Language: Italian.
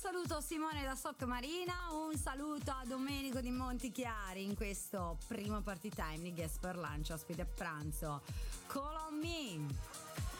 saluto a Simone da Sottomarina, un saluto a Domenico di Montichiari in questo primo party time di Guest per Lunch, ospite a pranzo. Call on me.